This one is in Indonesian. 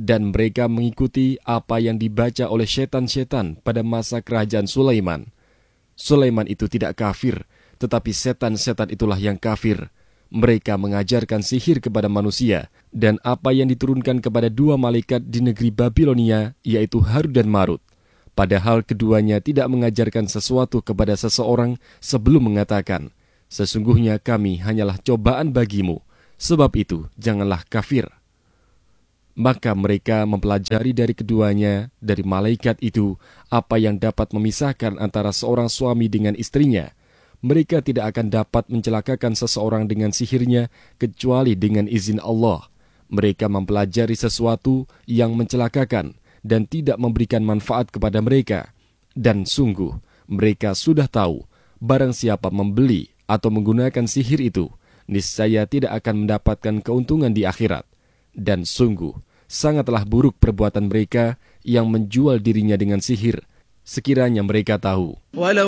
dan mereka mengikuti apa yang dibaca oleh setan-setan pada masa kerajaan Sulaiman. Sulaiman itu tidak kafir, tetapi setan-setan itulah yang kafir. Mereka mengajarkan sihir kepada manusia, dan apa yang diturunkan kepada dua malaikat di negeri Babilonia, yaitu Harut dan Marut. Padahal keduanya tidak mengajarkan sesuatu kepada seseorang sebelum mengatakan, sesungguhnya kami hanyalah cobaan bagimu, sebab itu janganlah kafir. Maka mereka mempelajari dari keduanya, dari malaikat itu, apa yang dapat memisahkan antara seorang suami dengan istrinya. Mereka tidak akan dapat mencelakakan seseorang dengan sihirnya, kecuali dengan izin Allah. Mereka mempelajari sesuatu yang mencelakakan, dan tidak memberikan manfaat kepada mereka. Dan sungguh, mereka sudah tahu, barang siapa membeli atau menggunakan sihir itu, niscaya tidak akan mendapatkan keuntungan di akhirat. Dan sungguh, sangatlah buruk perbuatan mereka yang menjual dirinya dengan sihir, sekiranya mereka tahu. Walau